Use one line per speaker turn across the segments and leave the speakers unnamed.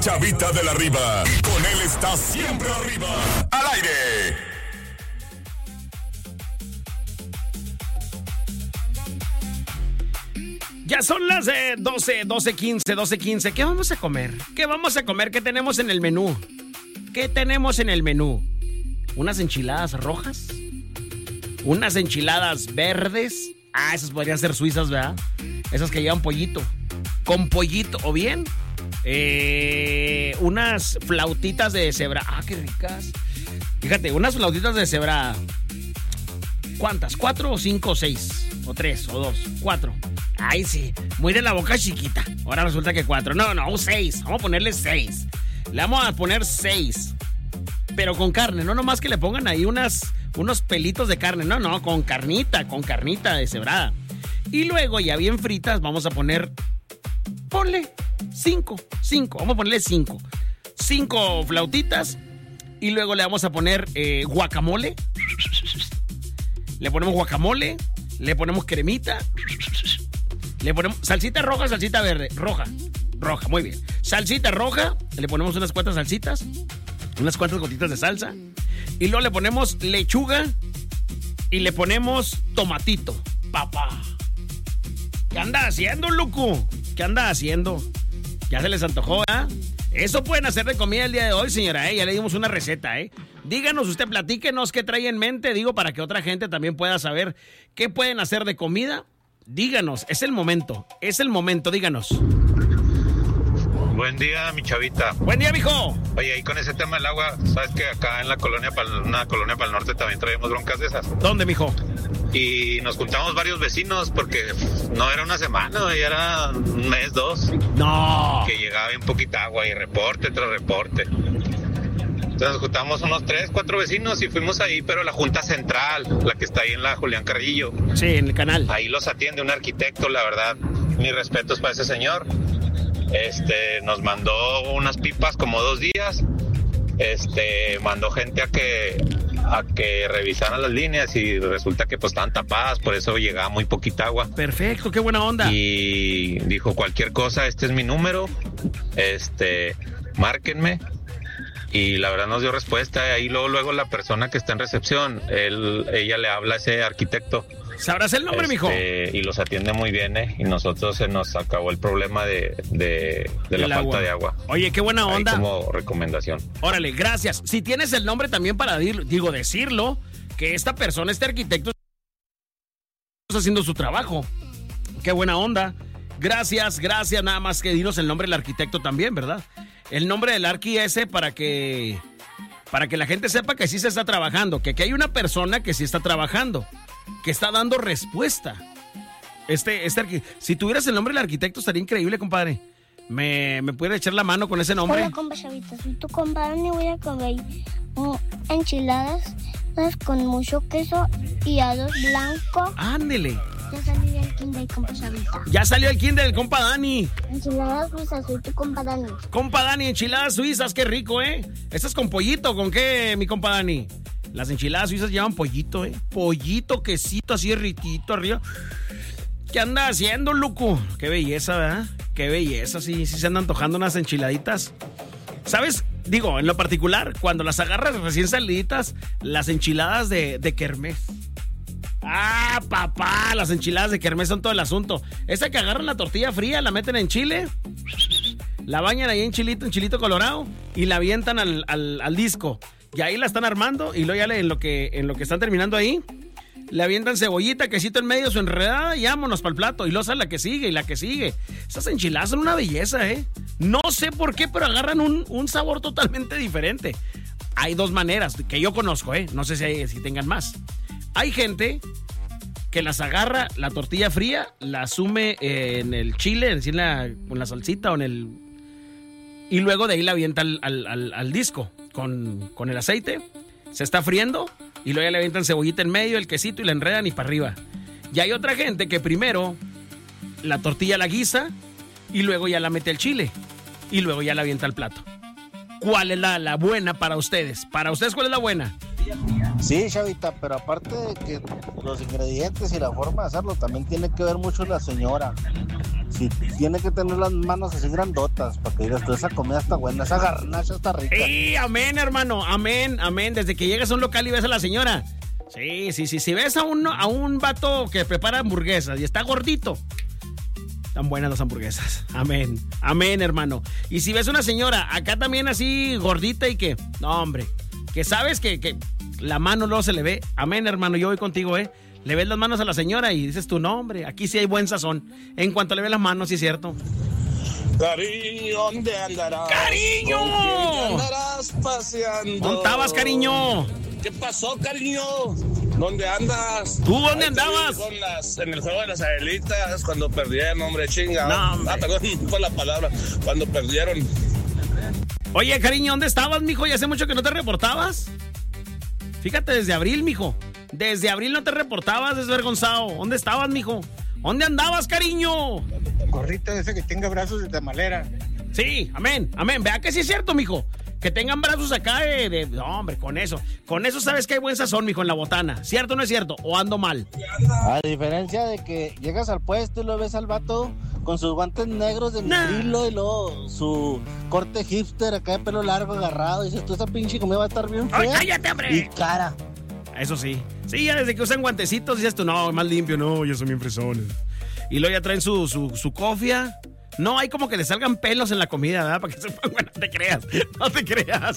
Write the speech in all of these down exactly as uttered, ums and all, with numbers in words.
Chavita de la Riva. Y con él está siempre arriba. Al aire.
Ya son las eh, doce, doce quince, doce quince. ¿Qué vamos a comer? ¿Qué vamos a comer? ¿Qué tenemos en el menú? ¿Qué tenemos en el menú? ¿Unas enchiladas rojas? ¿Unas enchiladas verdes? Ah, esas podrían ser suizas, ¿verdad? Esas que llevan pollito. Con pollito. O bien, eh, unas flautitas de cebra. Ah, qué ricas. Fíjate, unas flautitas de cebra. ¿Cuántas? ¿Cuatro o cinco o seis? ¿O tres o dos? Cuatro. Ay, sí. Muy de la boca chiquita. Ahora resulta que cuatro. No, no, seis. Vamos a ponerle seis. Le vamos a poner seis. Pero con carne. No nomás que le pongan ahí unas, unos pelitos de carne. No, no, con carnita. Con carnita deshebrada. Y luego, ya bien fritas, vamos a poner... Ponle cinco. Cinco. Vamos a ponerle cinco. Cinco flautitas. Y luego le vamos a poner eh, guacamole. Le ponemos guacamole. Le ponemos cremita. Le ponemos salsita roja, salsita verde. Roja, roja, muy bien. Salsita roja, le ponemos unas cuantas salsitas, unas cuantas gotitas de salsa. Y luego le ponemos lechuga y le ponemos tomatito. Papá. ¿Qué anda haciendo, loco? ¿Qué anda haciendo? Ya se les antojó, ¿eh? Eso pueden hacer de comida el día de hoy, señora, ¿eh? Ya le dimos una receta, ¿eh? Díganos, usted platíquenos qué trae en mente, digo, para que otra gente también pueda saber qué pueden hacer de comida. Díganos, es el momento, es el momento, díganos.
Buen día, mi chavita.
Buen día, mijo.
Oye, y con ese tema del agua, ¿sabes que acá en la colonia, una colonia para el norte también traemos broncas de esas?
¿Dónde, mijo?
Y nos juntamos varios vecinos porque no era una semana, ya era un mes, dos.
No.
Que llegaba bien poquita agua y reporte tras reporte. Entonces nos juntamos unos tres, cuatro vecinos y fuimos ahí, pero la junta central, la que está ahí en la Julián Carrillo.
Sí, en el canal.
Ahí los atiende un arquitecto, la verdad. Mis respetos para ese señor. Este, nos mandó unas pipas como dos días. Este, mandó gente a que a que revisaran las líneas y resulta que pues estaban tapadas, por eso llegaba muy poquita agua.
Perfecto, qué buena onda.
Y dijo, cualquier cosa, este es mi número, este, márquenme. Y la verdad nos dio respuesta. Ahí luego, luego la persona que está en recepción, él, ella le habla a ese arquitecto.
¿Sabrás el nombre,
este,
mijo?
Y los atiende muy bien, ¿eh? Y nosotros se nos acabó el problema de, de, de la
agua.
falta de agua.
Oye, qué buena onda.
Ahí como recomendación.
Órale, gracias. Si tienes el nombre también para dir, digo, decirlo, que esta persona, este arquitecto, está haciendo su trabajo. Qué buena onda. Gracias, gracias. Nada más que dinos el nombre del arquitecto también, ¿verdad? El nombre del arqui ese para que para que la gente sepa que sí se está trabajando, que aquí hay una persona que sí está trabajando, que está dando respuesta. Este, este arqui- si tuvieras el nombre del arquitecto estaría increíble, compadre. ¿Me, me puede echar la mano con ese nombre?
Hola, compa Chavita, soy tu compadre y voy a comer mm, enchiladas con mucho queso y arroz blanco.
Ándele.
Ya salió el kinder, compa Chavita.
Ya salió el kinder del compa Dani.
Enchiladas suizas, soy tu compa Dani.
Compa Dani, enchiladas suizas, qué rico, ¿eh? ¿Estas con pollito? ¿Con qué, mi compa Dani? Las enchiladas suizas llevan pollito, ¿eh? Pollito, quesito, así ritito arriba. ¿Qué anda haciendo, loco? Qué belleza, ¿verdad? Qué belleza, sí, sí se andan antojando unas enchiladitas. ¿Sabes? Digo, en lo particular, cuando las agarras recién saliditas, las enchiladas de, de kermés. Ah, papá, las enchiladas de kermés son todo el asunto. Esa que agarran la tortilla fría, la meten en chile, la bañan ahí en chilito, en chilito colorado y la avientan al, al, al disco. Y ahí la están armando y luego ya le, en, lo que, en lo que están terminando ahí, le avientan cebollita, quesito en medio, su enredada y vámonos para el plato. Y luego sale la que sigue y la que sigue. Esas enchiladas son una belleza, ¿eh? No sé por qué, pero agarran un, un sabor totalmente diferente. Hay dos maneras que yo conozco, ¿eh? No sé si, hay, si tengan más. Hay gente que las agarra, la tortilla fría, la asume en el chile, en la, con la salsita o en el... Y luego de ahí la avienta al, al, al, al disco con, con el aceite. Se está friendo y luego ya le avientan cebollita en medio, el quesito y la enredan y para arriba. Y hay otra gente que primero la tortilla la guisa y luego ya la mete al chile y luego ya la avienta al plato. ¿Cuál es la, la buena para ustedes? Para ustedes, ¿cuál es la buena?
Sí, Chavita, pero aparte de que los ingredientes y la forma de hacerlo, también tiene que ver mucho la señora. Si Y tiene que tener las manos así grandotas para que digas tú, esa comida está buena, esa garnacha está rica.
Sí, amén, hermano, amén, amén. Desde que llegas a un local y ves a la señora. Sí, sí, sí. Si ves a un, a un vato que prepara hamburguesas y está gordito, están buenas las hamburguesas. Amén, amén, hermano. Y si ves una señora acá también así gordita y que, no, hombre, que sabes que, que la mano luego se le ve. Amén, hermano, yo voy contigo, ¿eh? Le ves las manos a la señora y dices tu nombre. Aquí sí hay buen sazón. En cuanto le ves las manos, sí es cierto.
Cariño, ¿dónde andarás?
¡Cariño!
¿Dónde andarás paseando?
¿Dónde estabas, cariño?
¿Qué pasó, cariño? ¿Dónde andas?
¿Tú dónde
Ahí te
andabas?
vi Con las, en el juego de las Adelitas, cuando perdieron, hombre, chinga.
No, hombre.
Ah, perdón, fue la palabra. Cuando perdieron.
Oye, cariño, ¿dónde estabas, mijo? ¿Ya hace mucho que no te reportabas? Fíjate, desde abril, mijo. Desde abril no te reportabas, desvergonzado. ¿Dónde estabas, mijo? ¿Dónde andabas, cariño?
Gorrito ese que tenga brazos de tamalera.
Sí, amén, amén. Vea que sí es cierto, mijo. Que tengan brazos acá de, de... No, hombre, con eso. Con eso sabes que hay buen sazón, mijo, en la botana. ¿Cierto o no es cierto? ¿O ando mal?
A diferencia de que llegas al puesto y lo ves al vato con sus guantes negros de nitrilo y luego su corte hipster acá de pelo largo agarrado. Y dices, tú esa pinche comida va a estar bien fea.
¡Ay, cállate, hombre!
Y cara.
Eso sí. Sí, ya desde que usan guantecitos dices tú, no, más limpio, no, ya son bien fresones. Y luego ya traen su, su, su cofia. No, hay como que le salgan pelos en la comida, ¿verdad? Para que se pongan, no te creas, no te creas.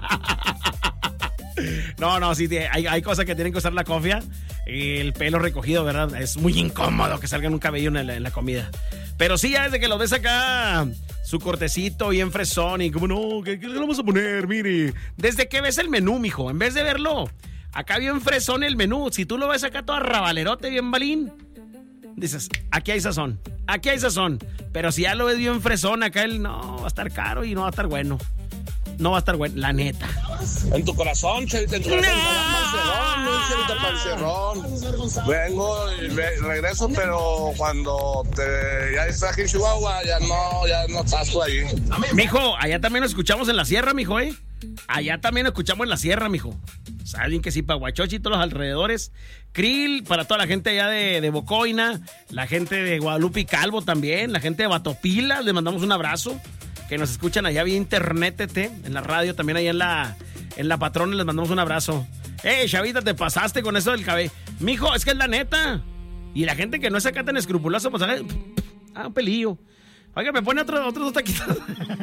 No, no, sí, hay, hay cosas que tienen que usar la cofia. El pelo recogido, ¿verdad? Es muy incómodo que salgan un cabello en la, en la comida. Pero sí, ya desde que lo ves acá, su cortecito bien fresón y como, no, ¿qué, qué le vamos a poner? Mire, desde que ves el menú, mijo, en vez de verlo acá bien fresón el menú, si tú lo ves acá todo arrabalerote, bien balín, dices, aquí hay sazón, aquí hay sazón. Pero si ya lo ves bien fresón acá, el no, va a estar caro y no va a estar bueno. No va a estar bueno, la neta.
En tu corazón, Chavita, en tu corazón.
No.
Pancerrón, Vengo y ve, regreso, pero cuando te, ya estás aquí en Chihuahua, ya no, ya no estás tú ahí.
Mijo, allá también lo escuchamos en la sierra, mijo, ¿eh? Allá también lo escuchamos en la sierra, mijo. Saben que sí, Paguachochi y todos los alrededores. Krill, para toda la gente allá de, de Bocoina, la gente de Guadalupe y Calvo también, la gente de Batopila, les mandamos un abrazo. Que nos escuchan allá vía internet, tete, en la radio, también allá en la, en la Patrona, les mandamos un abrazo. ¡Ey, Chavita, te pasaste con eso del cabello! Mijo, es que es la neta. Y la gente que no es acá tan escrupulosa, pues, ah, un pelillo. Oiga, me pone otro, otros dos taquitos.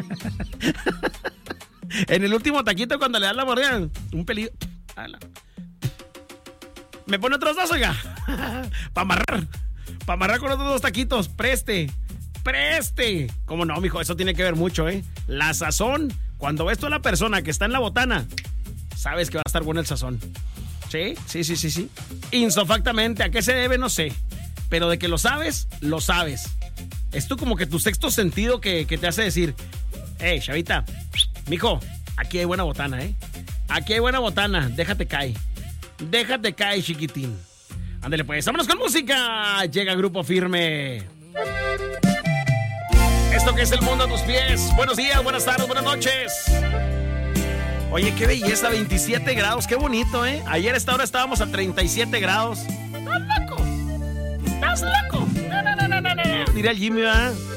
En el último taquito, cuando le das la mordida, un pelillo. Me pone otros dos, oiga. Para amarrar. Para amarrar con otros dos taquitos. Preste. Preste. ¿Cómo no, mijo? Eso tiene que ver mucho, ¿eh? La sazón. Cuando ves tú a la persona que está en la botana, sabes que va a estar bueno el sazón. ¿Sí? Sí, sí, sí, sí. Insofactamente. ¿A qué se debe? No sé. Pero de que lo sabes, lo sabes. Es tú como que tu sexto sentido que, que te hace decir, hey, Chavita, mijo, aquí hay buena botana, ¿eh? Aquí hay buena botana. Déjate caer. Déjate caer, chiquitín. Ándale, pues. Vámonos con música. Llega Grupo Firme. Esto que es el mundo a tus pies. Buenos días, buenas tardes, buenas noches. Oye, qué belleza, veintisiete grados, qué bonito, ¿eh? Ayer a esta hora estábamos a treinta y siete grados. ¿Estás loco? ¿Estás loco? No, no, no, no, no, no. Dirá el Jimmy, ¿verdad?